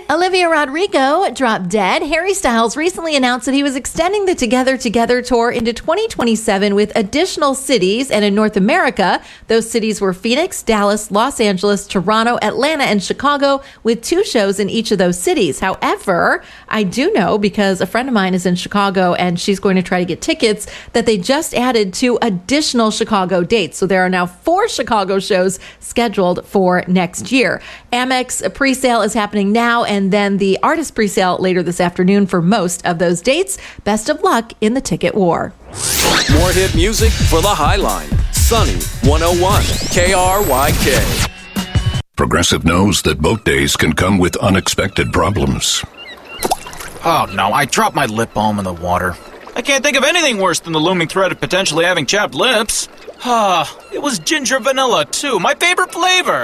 Olivia Rodrigo dropped dead. Harry Styles recently announced that he was extending the Together Together tour into 2027 with additional cities. And in North America, those cities were Phoenix, Dallas, Los Angeles, Toronto, Atlanta, and Chicago, with 2 shows in each of those cities. However, I do know, because a friend of mine is in Chicago and she's going to try to get tickets, that they just added 2 additional Chicago dates. So there are now 4 Chicago shows scheduled for next year. Amex presale is happening now, and then the artist presale later this afternoon for most of those dates. Best of luck in the ticket war. More hit music for the Highline. Sunny 101 KRYK. Progressive knows that boat days can come with unexpected problems. Oh no, I dropped my lip balm in the water. I can't think of anything worse than the looming threat of potentially having chapped lips. It was ginger vanilla too, my favorite flavor.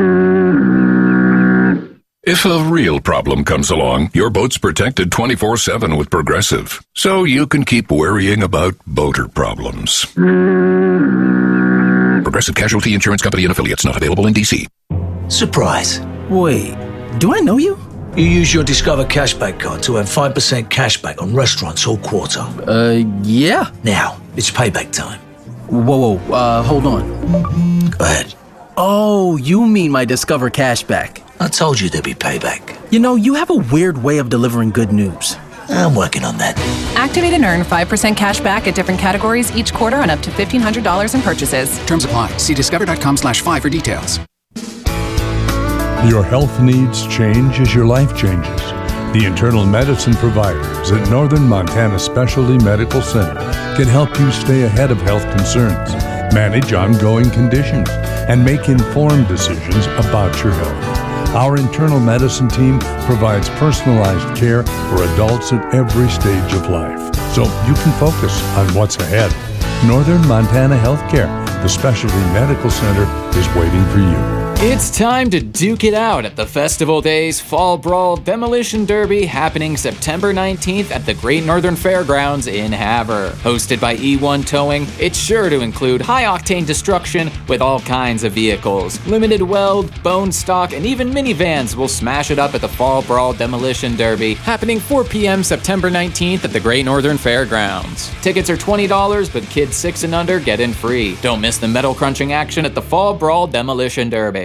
If a real problem comes along, your boat's protected 24/7 with Progressive, so you can keep worrying about boater problems. Progressive Casualty Insurance Company and Affiliates, not available in D.C. Surprise. Wait, do I know you? You use your Discover Cashback card to earn 5% cashback on restaurants all quarter. Yeah. Now, it's payback time. Whoa, hold on. Go ahead. Oh, you mean my Discover Cashback. I told you there'd be payback. You know, you have a weird way of delivering good news. I'm working on that. Activate and earn 5% cash back at different categories each quarter on up to $1,500 in purchases. Terms apply. See discover.com/5 for details. Your health needs change as your life changes. The internal medicine providers at Northern Montana Specialty Medical Center can help you stay ahead of health concerns, manage ongoing conditions, and make informed decisions about your health. Our internal medicine team provides personalized care for adults at every stage of life, so you can focus on what's ahead. Northern Montana Healthcare, the Specialty Medical Center, is waiting for you. It's time to duke it out at the Festival Days Fall Brawl Demolition Derby, happening September 19th at the Great Northern Fairgrounds in Havre. Hosted by E1 Towing, it's sure to include high-octane destruction with all kinds of vehicles. Limited weld, bone stock, and even minivans will smash it up at the Fall Brawl Demolition Derby, happening 4 p.m. September 19th at the Great Northern Fairgrounds. Tickets are $20, but kids 6 and under get in free. Don't miss the metal-crunching action at the Fall Brawl Demolition Derby.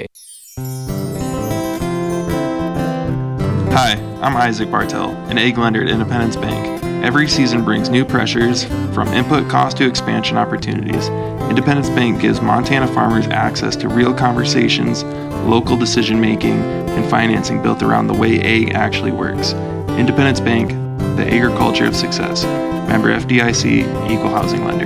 Hi, I'm Isaac Bartel, an egg lender at Independence Bank. Every season brings new pressures, from input cost to expansion opportunities. Independence Bank gives Montana farmers access to real conversations, local decision making, and financing built around the way egg actually works. Independence Bank, the agriculture of success. Member FDIC, Equal Housing Lender.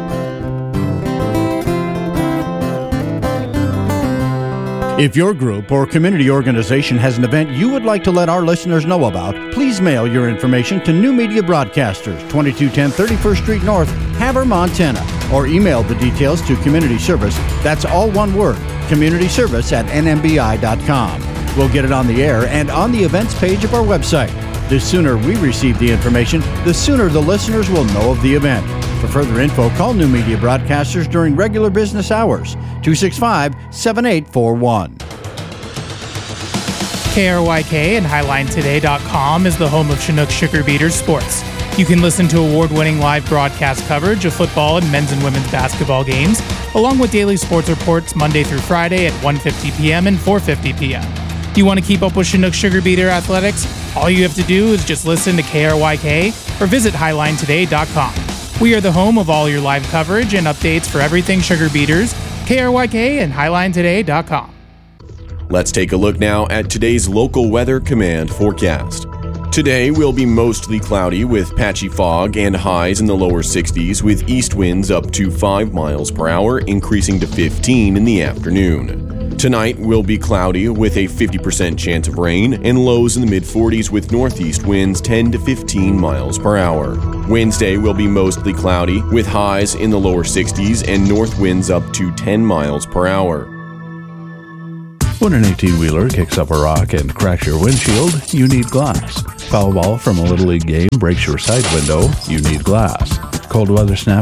If your group or community organization has an event you would like to let our listeners know about, please mail your information to New Media Broadcasters, 2210 31st Street North, Havre, Montana, or email the details to Community Service. That's all one word, communityservice@nmbi.com. We'll get it on the air and on the events page of our website. The sooner we receive the information, the sooner the listeners will know of the event. For further info, call New Media Broadcasters during regular business hours, 265-7841. KRYK and HighlineToday.com is the home of Chinook Sugar Beaters sports. You can listen to award-winning live broadcast coverage of football and men's and women's basketball games, along with daily sports reports Monday through Friday at 1:50 p.m. and 4:50 p.m. You want to keep up with Chinook Sugar Beater athletics? All you have to do is just listen to KRYK or visit HighlineToday.com. We are the home of all your live coverage and updates for everything Sugar Beaters, KRYK and HighlineToday.com. Let's take a look now at today's local weather command forecast. Today will be mostly cloudy with patchy fog and highs in the lower 60s with east winds up to 5 miles per hour, increasing to 15 in the afternoon. Tonight will be cloudy with a 50% chance of rain and lows in the mid-40s with northeast winds 10 to 15 miles per hour. Wednesday will be mostly cloudy with highs in the lower 60s and north winds up to 10 miles per hour. When an 18-wheeler kicks up a rock and cracks your windshield, you need glass. Foul ball from a Little League game breaks your side window, you need glass. Cold weather snap